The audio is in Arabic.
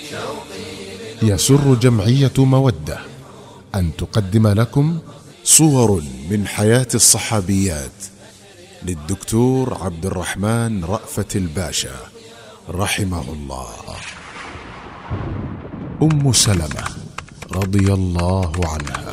يسر جمعية مودة أن تقدم لكم صور من حياة الصحابيات للدكتور عبد الرحمن رأفت الباشا رحمه الله. أم سلمة رضي الله عنها.